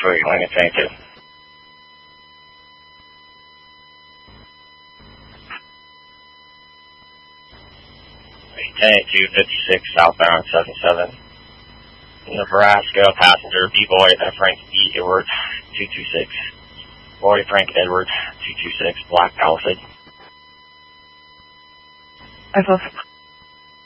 Sweet, Lincoln, thank you. Lieutenant 256 southbound 77. Nebraska passenger B-Boy Frank E. Edward 226. Boy Frank Edward 226 Black Palisade. Echo